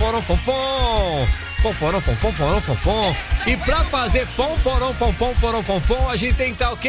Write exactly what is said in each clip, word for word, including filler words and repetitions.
fonforão, fonfom. Fonforão, fonfom, fonforão, fonfom. E pra fazer fonforão, fonfom, fonforão, fonfom, a gente tem que estar o quê?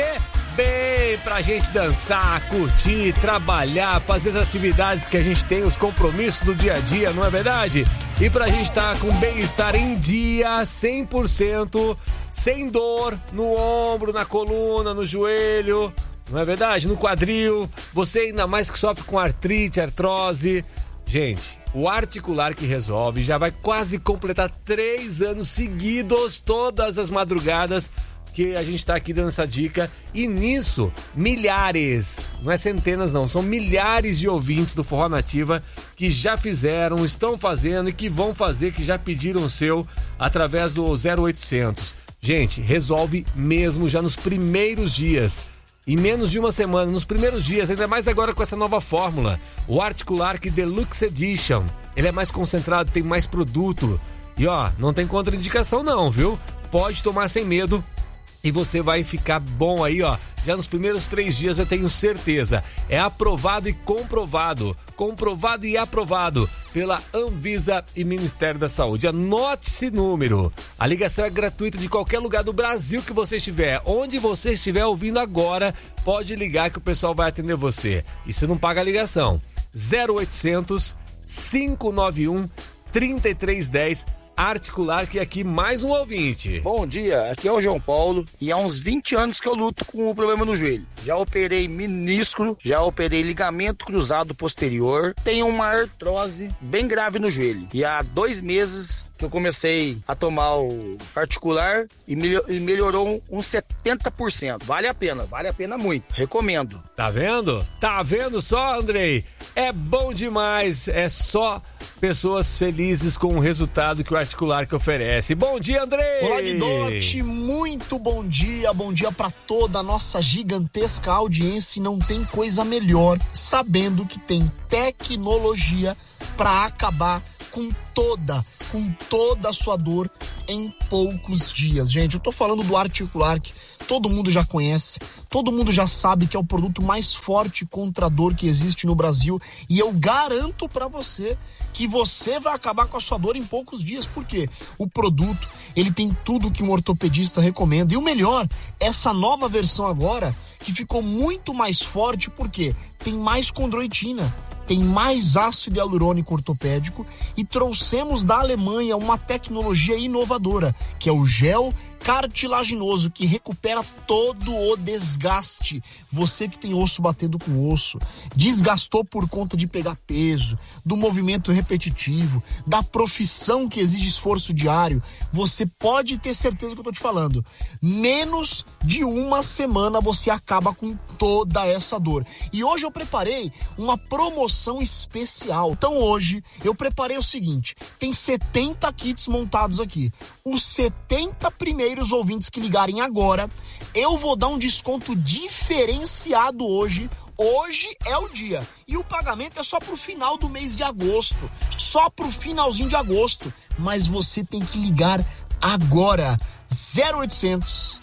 Bem, pra gente dançar, curtir, trabalhar, fazer as atividades que a gente tem, os compromissos do dia a dia, não é verdade? E pra gente estar com bem-estar em dia, cem por cento, sem dor no ombro, na coluna, no joelho, não é verdade? No quadril, você ainda mais que sofre com artrite, artrose. Gente, o Articular que Resolve já vai quase completar três anos seguidos, todas as madrugadas, que a gente tá aqui dando essa dica, e nisso, milhares, não é centenas não, são milhares de ouvintes do Forró Nativa que já fizeram, estão fazendo e que vão fazer, que já pediram o seu através do zero oitocentos. Gente, resolve mesmo já nos primeiros dias. Em menos de uma semana, nos primeiros dias, ainda mais agora com essa nova fórmula, o Articular que Deluxe Edition. Ele é mais concentrado, tem mais produto. E ó, não tem contraindicação não, viu? Pode tomar sem medo. E você vai ficar bom aí, ó. Já nos primeiros três dias, eu tenho certeza. É aprovado e comprovado. Comprovado e aprovado pela Anvisa e Ministério da Saúde. Anote esse número. A ligação é gratuita de qualquer lugar do Brasil que você estiver. Onde você estiver ouvindo agora, pode ligar que o pessoal vai atender você. E você não paga a ligação. zero oitocentos, cinco nove um, três três um zero. Articular, que aqui mais um ouvinte. Bom dia, aqui é o João Paulo e há uns vinte anos que eu luto com o problema no joelho. Já operei menisco, já operei ligamento cruzado posterior, tenho uma artrose bem grave no joelho. E há dois meses que eu comecei a tomar o Articular e melhorou uns setenta por cento. Vale a pena, vale a pena muito. Recomendo. Tá vendo? Tá vendo só, Andrei? É bom demais, é só pessoas felizes com o resultado que o Articular que oferece. Bom dia, Andrei! Olá, Guidotti, muito bom dia, bom dia para toda a nossa gigantesca audiência, e não tem coisa melhor sabendo que tem tecnologia para acabar com toda, com toda a sua dor em poucos dias. Gente, eu tô falando do Articular, que todo mundo já conhece, todo mundo já sabe que é o produto mais forte contra a dor que existe no Brasil, e eu garanto pra você que você vai acabar com a sua dor em poucos dias, porque o produto, ele tem tudo que um ortopedista recomenda, e o melhor, essa nova versão agora, que ficou muito mais forte, porque tem mais condroitina, tem mais ácido hialurônico ortopédico, e trouxemos da Alemanha uma tecnologia inovadora, que é o gel cartilaginoso, que recupera todo o desgaste. Você que tem osso batendo com osso, desgastou por conta de pegar peso, do movimento repetitivo, da profissão que exige esforço diário, você pode ter certeza que eu tô te falando. Menos de uma semana você acaba com toda essa dor. E hoje eu preparei uma promoção especial. Então hoje eu preparei o seguinte, tem setenta kits montados aqui. Os setenta primeiros ouvintes que ligarem agora, eu vou dar um desconto diferenciado hoje. Hoje é o dia. E o pagamento é só pro final do mês de agosto. Só pro finalzinho de agosto. Mas você tem que ligar agora. zero oitocentos,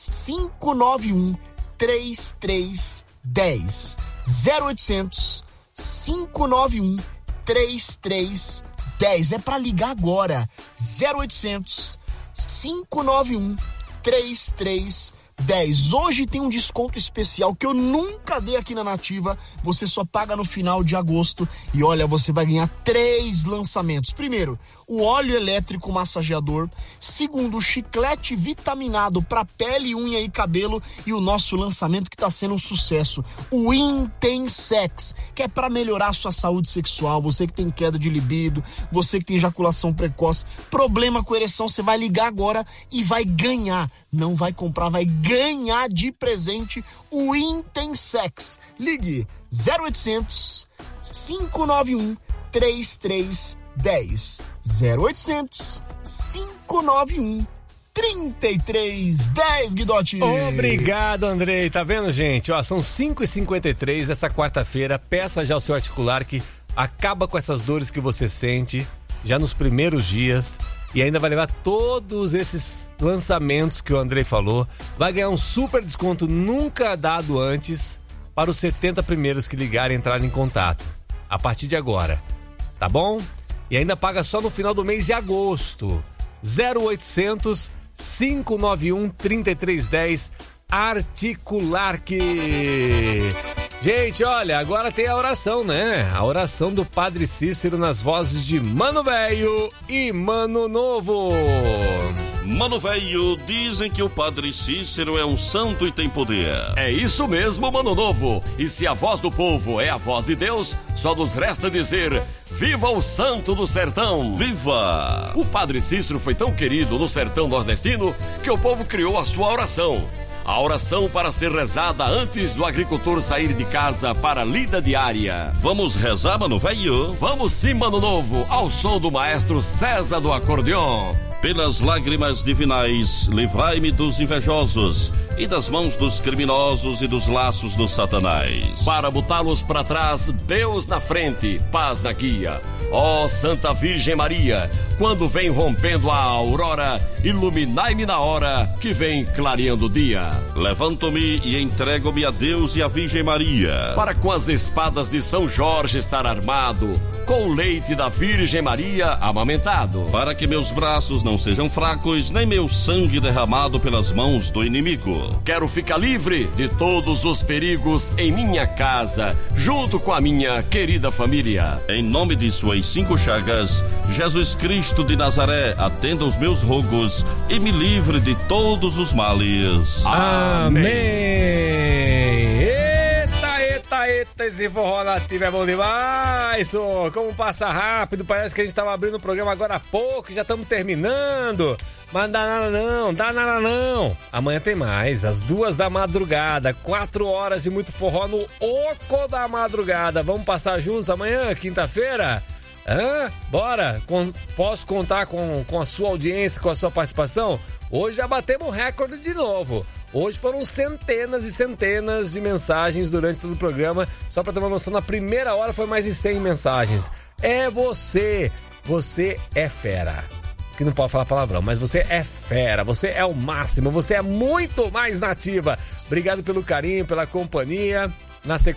cinco nove um, três três um zero. zero oitocentos, cinco nove um, três três um zero. É pra ligar agora. zero oitocentos, cinco nove um, três três um zero. Hoje tem um desconto especial que eu nunca dei aqui na Nativa. Você só paga no final de agosto. E olha, você vai ganhar três lançamentos. Primeiro, o óleo elétrico massageador. Segundo, o chiclete vitaminado para pele, unha e cabelo. E o nosso lançamento que está sendo um sucesso, o Intensex, que é para melhorar a sua saúde sexual. Você que tem queda de libido, você que tem ejaculação precoce, problema com ereção, você vai ligar agora e vai ganhar. Não vai comprar, vai ganhar de presente o Intensex. Ligue zero oitocentos, cinco nove um, três três um zero. zero oitocentos, cinco nove um, três três um zero, Guidotti. Obrigado, Andrei. Tá vendo, gente? Ó, são cinco e cinquenta e três dessa quarta-feira. Peça já o seu Articular, que acaba com essas dores que você sente já nos primeiros dias. E ainda vai levar todos esses lançamentos que o Andrei falou. Vai ganhar um super desconto nunca dado antes para os setenta primeiros que ligarem e entrarem em contato. A partir de agora. Tá bom? e ainda paga só no final do mês de agosto. zero oitocentos, cinco nove um, três três um zero Articularque. Gente, olha, agora tem a oração, né? A oração do Padre Cícero nas vozes de Mano Velho e Mano Novo. Mano Velho, dizem que o Padre Cícero é um santo e tem poder. É isso mesmo, Mano Novo. E se a voz do povo é a voz de Deus, só nos resta dizer: viva o santo do sertão! Viva! O Padre Cícero foi tão querido no sertão nordestino que o povo criou a sua oração. A oração para ser rezada antes do agricultor sair de casa para a lida diária. Vamos rezar, Mano Velho? Vamos sim, Mano Novo, ao som do maestro César do acordeon. Pelas lágrimas divinais, livrai-me dos invejosos e das mãos dos criminosos e dos laços dos satanás. Para botá-los para trás, Deus na frente, paz na guia. Ó Santa Virgem Maria, quando vem rompendo a aurora, iluminai-me na hora que vem clareando o dia. Levanto-me e entrego-me a Deus e a Virgem Maria, para com as espadas de São Jorge estar armado, com o leite da Virgem Maria amamentado, para que meus braços não sejam fracos, nem meu sangue derramado pelas mãos do inimigo. Quero ficar livre de todos os perigos em minha casa, junto com a minha querida família. Em nome de suas cinco chagas, Jesus Cristo de Nazaré, atenda os meus rogos e me livre de todos os males. Amém. Eita, eita, eita, esse forró nativo é bom demais, oh, como passa rápido, parece que a gente tava abrindo o programa agora há pouco, já estamos terminando, mas não dá nada não, dá nada não. Amanhã tem mais, às duas da madrugada, quatro horas de muito forró no Oco da Madrugada. Vamos passar juntos amanhã, quinta-feira? Hã? Bora? Com, posso contar com, com a sua audiência, com a sua participação? Hoje já batemos um recorde de novo. Hoje foram centenas e centenas de mensagens durante todo o programa. Só para ter uma noção, na primeira hora foi mais de cem mensagens. É você. Você é fera. Que não pode falar palavrão, mas você é fera. Você é o máximo. Você é muito mais nativa. Obrigado pelo carinho, pela companhia. Na sequência,